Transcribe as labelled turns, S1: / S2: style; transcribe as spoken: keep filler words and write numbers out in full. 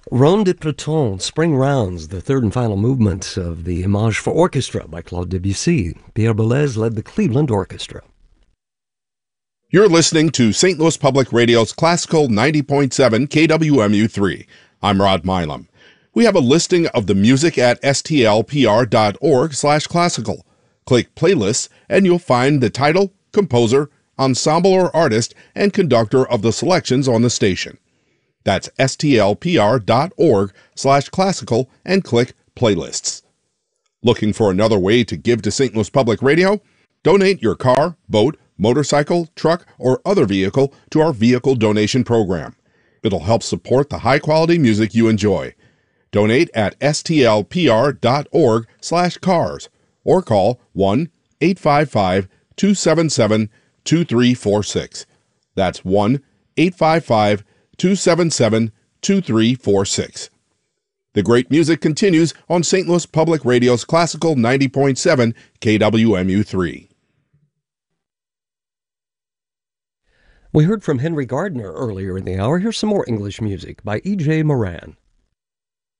S1: Ronde de Printemps, Spring Rounds, the third and final movement of the Image for Orchestra by Claude Debussy. Pierre Boulez led the Cleveland Orchestra.
S2: You're listening to Saint Louis Public Radio's Classical ninety point seven K W M U three. I'm Rod Milam. We have a listing of the music at S T L P R dot org slash classical. Click Playlists and you'll find the title, composer, ensemble or artist, and conductor of the selections on the station. That's S T L P R dot org slash classical and click Playlists. Looking for another way to give to Saint Louis Public Radio? Donate your car, boat, motorcycle, truck, or other vehicle to our vehicle donation program. It'll help support the high-quality music you enjoy. Donate at S T L P R dot org slash cars or call one eight five five, two seven seven, two three four six. That's one eight five five, two seven seven, two three four six. The great music continues on Saint Louis Public Radio's Classical ninety point seven K W M U three.
S1: We heard from Henry Gardner earlier in the hour. Here's some more English music by E J Moran.